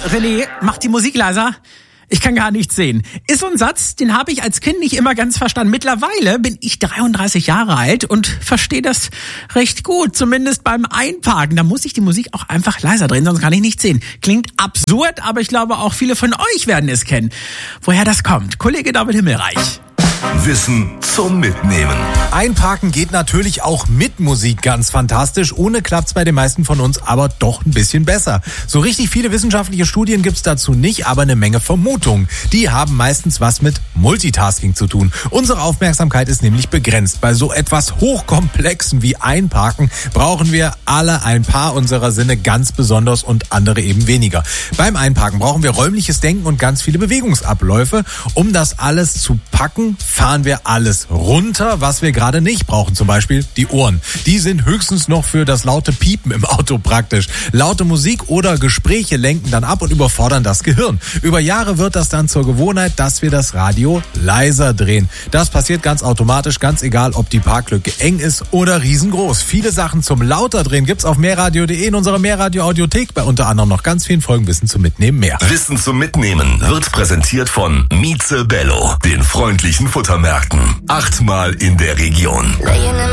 René, mach die Musik leiser. Ich kann gar nichts sehen. Ist so ein Satz, den habe ich als Kind nicht immer ganz verstanden. Mittlerweile bin ich 33 Jahre alt und verstehe das recht gut, zumindest beim Einparken. Da muss ich die Musik auch einfach leiser drehen, sonst kann ich nichts sehen. Klingt absurd, aber ich glaube auch viele von euch werden es kennen. Woher das kommt? Kollege David Himmelreich. Wissen zum Mitnehmen. Einparken geht natürlich auch mit Musik ganz fantastisch. Ohne klappt's bei den meisten von uns aber doch ein bisschen besser. So richtig viele wissenschaftliche Studien gibt's dazu nicht, aber eine Menge Vermutungen. Die haben meistens was mit Multitasking zu tun. Unsere Aufmerksamkeit ist nämlich begrenzt. Bei so etwas Hochkomplexen wie Einparken brauchen wir alle ein paar unserer Sinne ganz besonders und andere eben weniger. Beim Einparken brauchen wir räumliches Denken und ganz viele Bewegungsabläufe. Um das alles zu packen, fahren wir alles runter, was wir gerade nicht brauchen. Zum Beispiel die Ohren. Die sind höchstens noch für das laute Piepen im Auto praktisch. Laute Musik oder Gespräche lenken dann ab und überfordern das Gehirn. Über Jahre wird das dann zur Gewohnheit, dass wir das Radio leiser drehen. Das passiert ganz automatisch, ganz egal, ob die Parklücke eng ist oder riesengroß. Viele Sachen zum lauter drehen gibt's auf mehrradio.de in unserer Mehrradio-Audiothek. Bei unter anderem noch ganz vielen Folgen Wissen zum Mitnehmen mehr. Wissen zum Mitnehmen wird präsentiert von Mieze Bello, den freundlichen Futtermärkten. 8-mal in der Region.